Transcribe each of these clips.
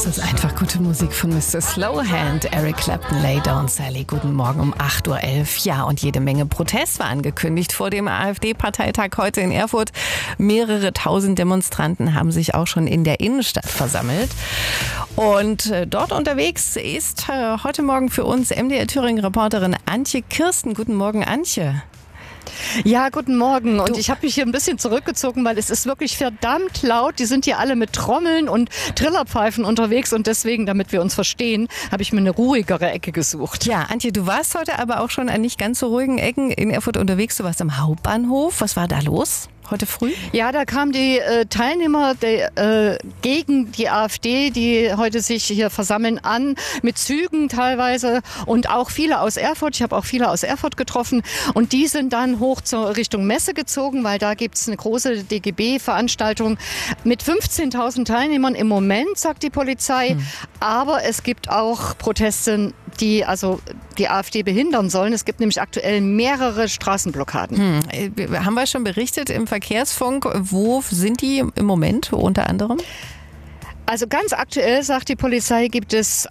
Das ist einfach gute Musik von Mr. Slowhand, Eric Clapton, Lay Down Sally. Guten Morgen um 8.11 Uhr. Ja, und jede Menge Protest war angekündigt vor dem AfD-Parteitag heute in Erfurt. Mehrere tausend Demonstranten haben sich auch schon in der Innenstadt versammelt. Und dort unterwegs ist heute Morgen für uns MDR Thüringen-Reporterin Antje Kirsten. Guten Morgen, Antje. Ja, guten Morgen. Und ich habe mich hier ein bisschen zurückgezogen, weil es ist wirklich verdammt laut. Die sind hier alle mit Trommeln und Trillerpfeifen unterwegs und deswegen, damit wir uns verstehen, habe ich mir eine ruhigere Ecke gesucht. Ja, Antje, du warst heute aber auch schon an nicht ganz so ruhigen Ecken in Erfurt unterwegs. Du warst am Hauptbahnhof. Was war da los? Heute früh? Ja, da kamen die Teilnehmer gegen die AfD, die heute sich hier versammeln, an, mit Zügen teilweise und auch viele aus Erfurt. Ich habe auch viele aus Erfurt getroffen und die sind dann hoch zur Richtung Messe gezogen, weil da gibt es eine große DGB-Veranstaltung mit 15.000 Teilnehmern im Moment, sagt die Polizei. Aber es gibt auch Proteste, die also die AfD behindern sollen. Es gibt nämlich aktuell mehrere Straßenblockaden. Haben wir schon berichtet im Verkehrsfunk, wo sind die im Moment unter anderem? Also ganz aktuell, sagt die Polizei, gibt es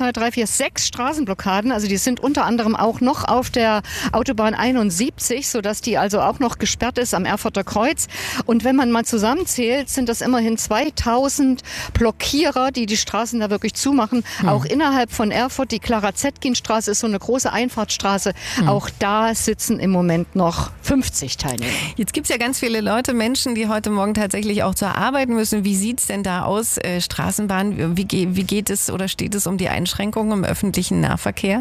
6 Straßenblockaden. Also die sind unter anderem auch noch auf der Autobahn 71, sodass die also auch noch gesperrt ist am Erfurter Kreuz. Und wenn man mal zusammenzählt, sind das immerhin 2000 Blockierer, die die Straßen da wirklich zumachen. Auch innerhalb von Erfurt, die Clara-Zetkin-Straße ist so eine große Einfahrtsstraße. Auch da sitzen im Moment noch 50 Teilnehmer. Jetzt gibt es ja ganz viele Menschen, die heute Morgen tatsächlich auch zur Arbeit müssen. Wie sieht es denn da aus? Straßenbahn, wie geht es oder steht es um die Einschränkungen im öffentlichen Nahverkehr?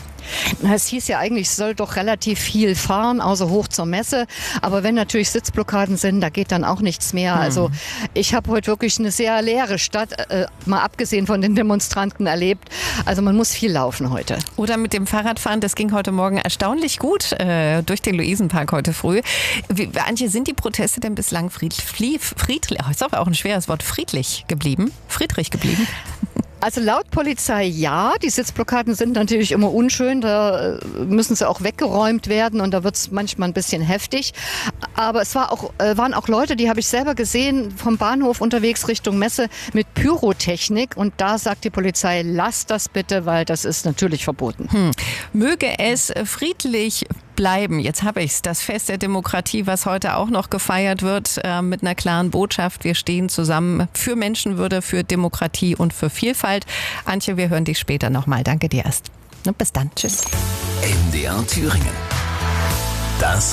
Es hieß ja eigentlich, es soll doch relativ viel fahren, außer hoch zur Messe. Aber wenn natürlich Sitzblockaden sind, da geht dann auch nichts mehr. Also ich habe heute wirklich eine sehr leere Stadt, mal abgesehen von den Demonstranten, erlebt. Also man muss viel laufen heute. Oder mit dem Fahrradfahren, das ging heute Morgen erstaunlich gut durch den Luisenpark heute früh. Antje, sind die Proteste denn bislang friedlich, ist auch ein schweres Wort, friedlich geblieben? Friedrich geblieben? Also laut Polizei ja, die Sitzblockaden sind natürlich immer unschön, da müssen sie auch weggeräumt werden und da wird es manchmal ein bisschen heftig. Aber es waren auch Leute, die habe ich selber gesehen, vom Bahnhof unterwegs Richtung Messe mit Pyrotechnik und da sagt die Polizei, lasst das bitte, weil das ist natürlich verboten. Möge es friedlich bleiben. Jetzt habe ich's. Das Fest der Demokratie, was heute auch noch gefeiert wird, mit einer klaren Botschaft. Wir stehen zusammen für Menschenwürde, für Demokratie und für Vielfalt. Antje, wir hören dich später nochmal. Danke dir erst. Und bis dann. Tschüss. MDR Thüringen. Das